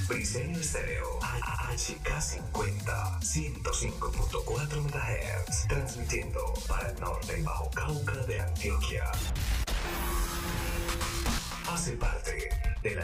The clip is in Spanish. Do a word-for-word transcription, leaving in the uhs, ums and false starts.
Briseño Estéreo, H K cincuenta, ciento cinco punto cuatro megahertz, transmitiendo para el norte y Bajo Cauca de Antioquia. Hace parte de la